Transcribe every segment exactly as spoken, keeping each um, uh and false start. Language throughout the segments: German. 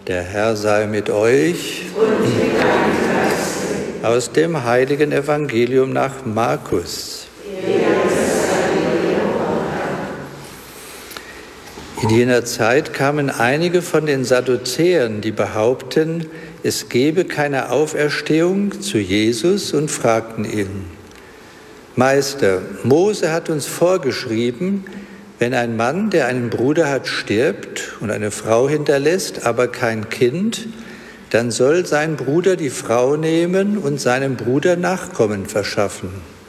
Der Herr sei mit euch. Und mit deinem Geiste. Aus dem heiligen Evangelium nach Markus. In jener Zeit kamen einige von den Sadduzäern, die behaupten, es gebe keine Auferstehung, zu Jesus und fragten ihn: Meister, Mose hat uns vorgeschrieben, wenn ein Mann, der einen Bruder hat, stirbt und eine Frau hinterlässt, aber kein Kind, dann soll sein Bruder die Frau nehmen und seinem Bruder Nachkommen verschaffen.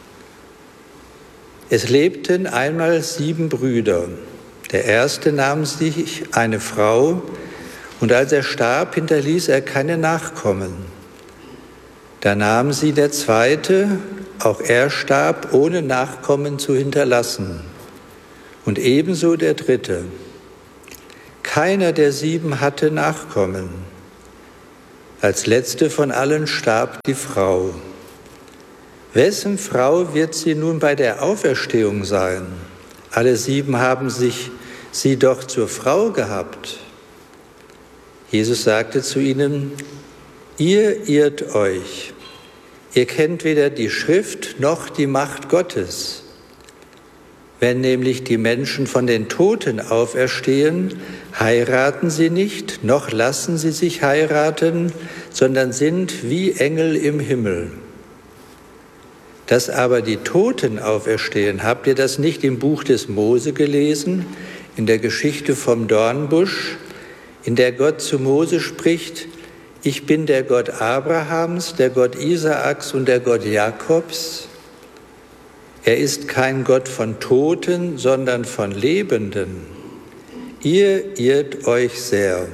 Es lebten einmal sieben Brüder. Der erste nahm sich eine Frau, und als er starb, hinterließ er keine Nachkommen. Da nahm sie der zweite, auch er starb, ohne Nachkommen zu hinterlassen. Und ebenso der dritte. Keiner der sieben hatte Nachkommen. Als letzte von allen starb die Frau. Wessen Frau wird sie nun bei der Auferstehung sein? Alle sieben haben sich sie doch zur Frau gehabt. Jesus sagte zu ihnen: Ihr irrt euch. Ihr kennt weder die Schrift noch die Macht Gottes. Wenn nämlich die Menschen von den Toten auferstehen, heiraten sie nicht, noch lassen sie sich heiraten, sondern sind wie Engel im Himmel. Dass aber die Toten auferstehen, habt ihr das nicht im Buch des Mose gelesen, in der Geschichte vom Dornbusch, in der Gott zu Mose spricht: Ich bin der Gott Abrahams, der Gott Isaaks und der Gott Jakobs. Er ist kein Gott von Toten, sondern von Lebenden. Ihr irrt euch sehr.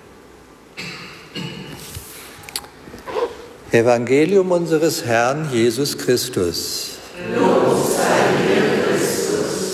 Evangelium unseres Herrn Jesus Christus. Lob sei dir, Christus.